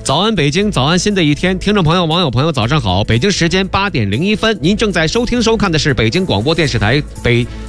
早安北京，早安新的一天，听众朋友、网友朋友，早上好！北京时间8点01分，您正在收听收看的是北京广播电视台